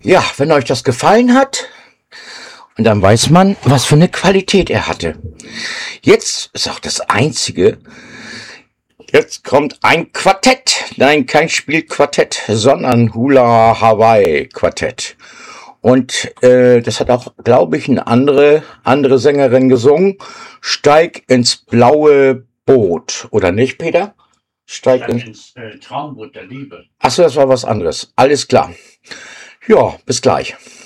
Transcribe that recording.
Ja, wenn euch das gefallen hat, und dann weiß man, was für eine Qualität er hatte. Jetzt ist auch das Einzige. Jetzt kommt ein Quartett. Nein, kein Spielquartett, sondern Hula Hawaii Quartett. Und das hat auch, glaube ich, eine andere Sängerin gesungen. Steig ins blaue Boot. Oder nicht, Peter? Steig ins Traumboot der Liebe. Achso, das war was anderes. Alles klar. Ja, bis gleich.